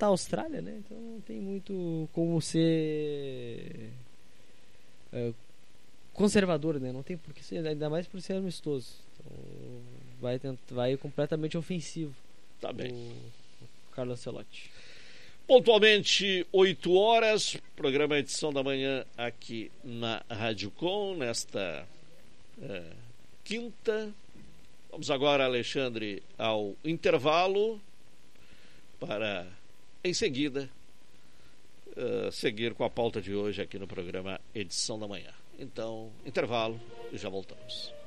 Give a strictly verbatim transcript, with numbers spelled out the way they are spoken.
enfrentar a Austrália, né? Então não tem muito como ser é, conservador, né? Não tem por que ser, ainda mais por ser amistoso. Então, vai, tentar, vai completamente ofensivo. Tá bem. O Carlo Ancelotti. Pontualmente oito horas, programa Edição da Manhã aqui na Rádio Com, nesta é, quinta. Vamos agora, Alexandre, ao intervalo para, em seguida, uh, seguir com a pauta de hoje aqui no programa Edição da Manhã. Então, intervalo e já voltamos.